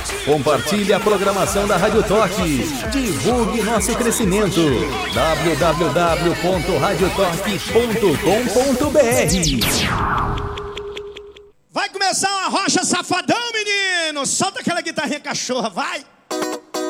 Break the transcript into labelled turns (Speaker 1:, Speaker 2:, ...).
Speaker 1: Compartilhe a programação da Rádio Toque. Divulgue nosso crescimento. www.radiotoque.com.br.
Speaker 2: Vai começar uma rocha safadão, menino. Solta aquela guitarrinha cachorra, vai.